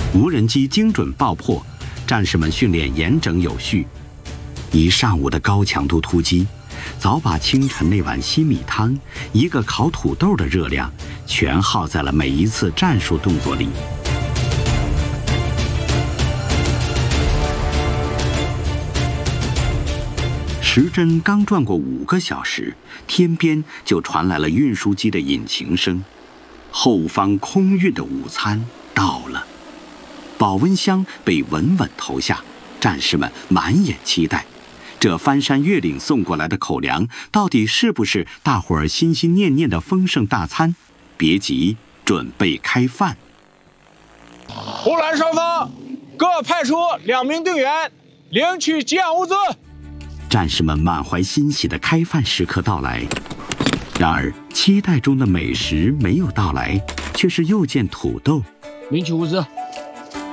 无人机精准爆破，战士们训练严整有序。一上午的高强度突击，早把清晨那碗稀米汤、一个烤土豆的热量，全耗在了每一次战术动作里。时针刚转过5个小时，天边就传来了运输机的引擎声，后方空运的午餐到了。保温箱被稳稳投下，战士们满眼期待，这翻山越岭送过来的口粮，到底是不是大伙儿心心念念的丰盛大餐？别急，准备开饭。 护栏上方，各派出2名队员领取给养物资。 战士们满怀欣喜的开饭时刻到来，然而期待中的美食没有到来，却是又见土豆。 领取物资，